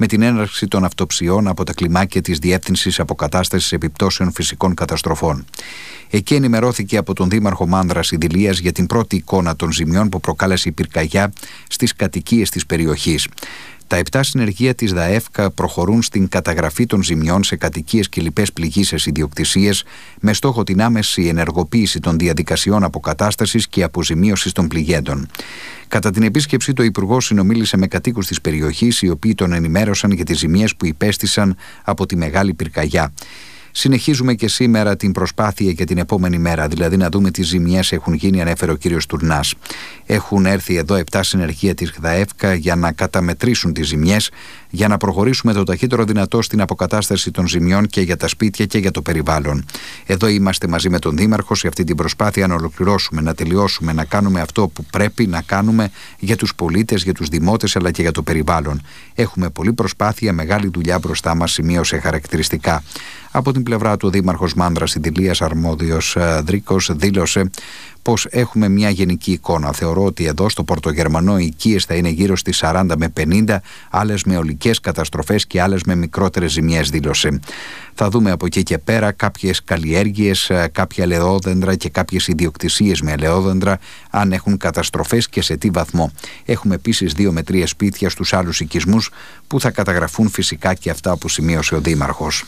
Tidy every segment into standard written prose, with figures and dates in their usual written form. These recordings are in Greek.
με την έναρξη των αυτοψιών από τα κλιμάκια της Διεύθυνσης Αποκατάστασης Επιπτώσεων Φυσικών Καταστροφών. Εκεί ενημερώθηκε από τον Δήμαρχο Μάνδρας Ιδηλίας για την πρώτη εικόνα των ζημιών που προκάλεσε η πυρκαγιά στις κατοικίες της περιοχής. Τα 7 συνεργεία της ΔΑΕΦΚΑ προχωρούν στην καταγραφή των ζημιών σε κατοικίες και λοιπές πληγήσεις ιδιοκτησίες με στόχο την άμεση ενεργοποίηση των διαδικασιών αποκατάστασης και αποζημίωσης των πληγέντων. Κατά την επίσκεψή του, ο Υπουργός συνομίλησε με κατοίκους της περιοχής, οι οποίοι τον ενημέρωσαν για τις ζημιές που υπέστησαν από τη μεγάλη πυρκαγιά. Συνεχίζουμε και σήμερα την προσπάθεια για την επόμενη μέρα, δηλαδή να δούμε τι ζημιές έχουν γίνει, ανέφερε ο κύριος Τουρνάς. Έχουν έρθει εδώ 7 συνεργεία της ΔΑΕΦΚΑ για να καταμετρήσουν τις ζημιές, για να προχωρήσουμε το ταχύτερο δυνατό στην αποκατάσταση των ζημιών και για τα σπίτια και για το περιβάλλον. Εδώ είμαστε μαζί με τον Δήμαρχο σε αυτή την προσπάθεια να ολοκληρώσουμε, να τελειώσουμε, να κάνουμε αυτό που πρέπει να κάνουμε για τους πολίτες, για τους δημότες αλλά και για το περιβάλλον. Έχουμε πολλή προσπάθεια, μεγάλη δουλειά μπροστά μας, σημείωσε χαρακτηριστικά. Από την πλευρά του, ο Δήμαρχος Μάνδρας Ιδηλίας, αρμόδιος Δρίκος, δήλωσε πως έχουμε μια γενική εικόνα. Θεωρώ ότι εδώ στο Πορτογερμανό οι οικίες θα είναι γύρω στις 40 με 50, άλλες με ολικές καταστροφές και άλλες με μικρότερες ζημιές, δήλωσε. Θα δούμε από εκεί και πέρα κάποιες καλλιέργειες, κάποια ελαιόδεντρα και κάποιες ιδιοκτησίες με ελαιόδεντρα, αν έχουν καταστροφές και σε τι βαθμό. Έχουμε επίσης 2 με 3 σπίτια στους άλλους οικισμούς που θα καταγραφούν φυσικά και αυτά που σημείωσε ο Δήμαρχος.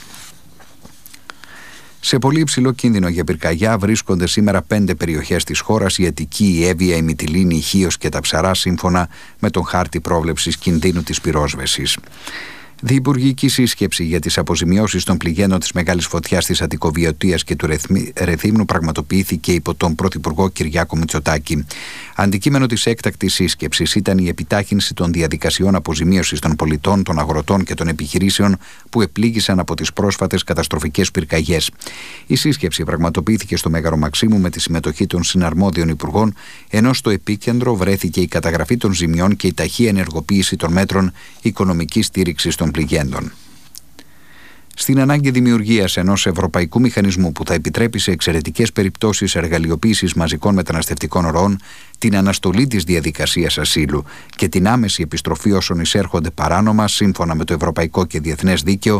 Σε πολύ υψηλό κίνδυνο για πυρκαγιά βρίσκονται σήμερα 5 περιοχές της χώρας: η Αττική, η Εύβοια, η Μυτιλήνη, η Χίος και τα Ψαρά, σύμφωνα με τον χάρτη πρόβλεψης κινδύνου της πυρόσβεσης. Διυπουργική σύσκεψη για τις αποζημιώσεις των πληγέντων της μεγάλης φωτιάς της Αττικοβιωτίας και του Ρεθύμνου πραγματοποιήθηκε υπό τον Πρωθυπουργό Κυριάκο Μητσοτάκη. Αντικείμενο της έκτακτης σύσκεψης ήταν η επιτάχυνση των διαδικασιών αποζημίωσης των πολιτών, των αγροτών και των επιχειρήσεων που επλήγησαν από τις πρόσφατες καταστροφικές πυρκαγιές. Η σύσκεψη πραγματοποιήθηκε στο Μέγαρο Μαξίμου με τη συμμετοχή των συναρμόδιων υπουργών, ενώ στο επίκεντρο βρέθηκε η καταγραφή των ζημιών και η ταχεία ενεργοποίηση των μέτρων οικονομικής στήριξης των πληγέντων. Στην ανάγκη δημιουργίας ενός ευρωπαϊκού μηχανισμού που θα επιτρέπει σε εξαιρετικές περιπτώσεις εργαλειοποίησης μαζικών μεταναστευτικών ροών την αναστολή της διαδικασίας ασύλου και την άμεση επιστροφή όσων εισέρχονται παράνομα σύμφωνα με το ευρωπαϊκό και διεθνές δίκαιο,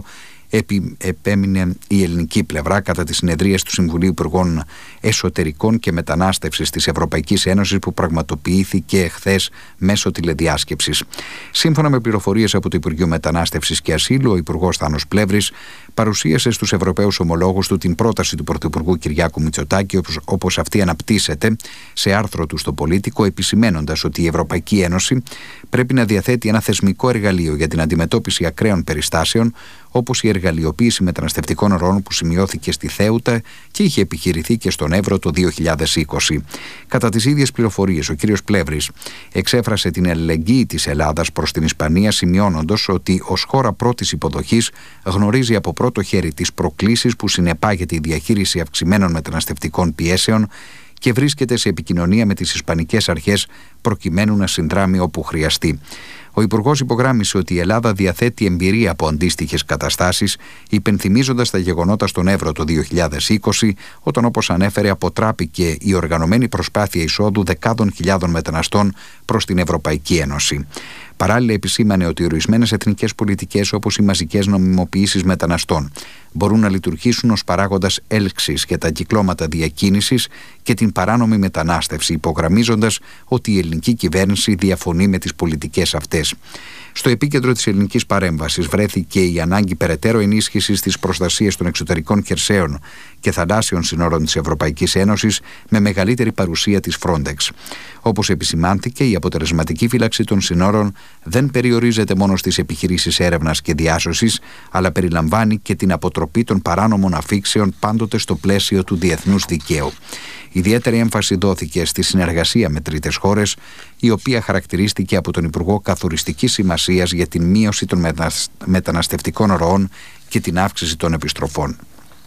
επέμεινε η ελληνική πλευρά κατά τις συνεδρίες του Συμβουλίου Υπουργών Εσωτερικών και Μετανάστευσης της Ευρωπαϊκής Ένωσης που πραγματοποιήθηκε χθες μέσω τηλεδιάσκεψης. Σύμφωνα με πληροφορίες από το Υπουργείο Μετανάστευσης και Ασύλου, ο Υπουργός Θάνος Πλεύρης παρουσίασε στους Ευρωπαίους ομολόγους του την πρόταση του Πρωθυπουργού Κυριάκου Μητσοτάκη όπως αυτή αναπτύσσεται σε άρθρο του στο Πολίτικο, επισημαίνοντας ότι η Ευρωπαϊκή Ένωση πρέπει να διαθέτει ένα θεσμικό εργαλείο για την αντιμετώπιση ακραίων περιστάσεων, όπως η εργαλειοποίηση μεταναστευτικών ροών που σημειώθηκε στη Θέουτα και είχε επιχειρηθεί και στον Εύρο το 2020. Κατά τις ίδιες πληροφορίες, ο κ. Πλεύρης εξέφρασε την αλληλεγγύη της Ελλάδας προς την Ισπανία, σημειώνοντας ότι ως χώρα πρώτης υποδοχής γνωρίζει από πρώτο χέρι τις προκλήσεις που συνεπάγεται η διαχείριση αυξημένων μεταναστευτικών πιέσεων και βρίσκεται σε επικοινωνία με τις Ισπανικές αρχές προκειμένου να συνδράμει όπου χρειαστεί. Ο Υπουργός υπογράμμισε ότι η Ελλάδα διαθέτει εμπειρία από αντίστοιχες καταστάσεις, υπενθυμίζοντας τα γεγονότα στον Εύρο το 2020, όταν, όπως ανέφερε, αποτράπηκε η οργανωμένη προσπάθεια εισόδου δεκάδων χιλιάδων μεταναστών προς την Ευρωπαϊκή Ένωση. Παράλληλα, επισήμανε ότι ορισμένες εθνικές πολιτικές, όπως οι μαζικές νομιμοποιήσεις μεταναστών, μπορούν να λειτουργήσουν ως παράγοντας έλξης για τα κυκλώματα διακίνησης και την παράνομη μετανάστευση, υπογραμμίζοντας ότι η ελληνική κυβέρνηση διαφωνεί με τις πολιτικές αυτές. Στο επίκεντρο της ελληνικής παρέμβασης βρέθηκε η ανάγκη περαιτέρω ενίσχυσης της προστασίας των εξωτερικών χερσαίων και θαλάσσιων συνόρων της Ευρωπαϊκής Ένωσης με μεγαλύτερη παρουσία της Frontex. Όπως επισημάνθηκε, η αποτελεσματική φύλαξη των συνόρων δεν περιορίζεται μόνο στις επιχειρήσεις έρευνας και διάσωσης, αλλά περιλαμβάνει και την αποτροπή των παράνομων αφήξεων πάντοτε στο πλαίσιο του διεθνούς δικαίου. Ιδιαίτερη έμφαση δόθηκε στη συνεργασία με τρίτες χώρες, η οποία χαρακτηρίστηκε από τον Υπουργό καθοριστικής σημασίας για την μείωση των μεταναστευτικών ροών και την αύξηση των επιστροφών.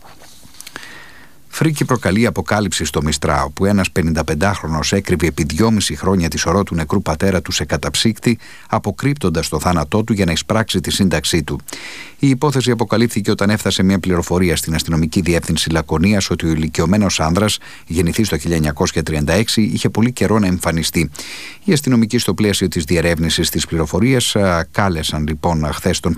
Φρίκη προκαλεί αποκάλυψη στο Μιστρά, όπου ένας 55χρονος έκρυβε επί 2,5 χρόνια τη σωρό του νεκρού πατέρα του σε καταψύκτη, αποκρύπτοντας το θάνατό του για να εισπράξει τη σύνταξή του. Η υπόθεση αποκαλύφθηκε όταν έφτασε μια πληροφορία στην αστυνομική διεύθυνση Λακωνίας ότι ο ηλικιωμένος άνδρας, γεννηθής το 1936, είχε πολύ καιρό να εμφανιστεί. Οι αστυνομικοί, στο πλαίσιο της διερεύνησης της πληροφορίας, κάλεσαν λοιπόν χθες τον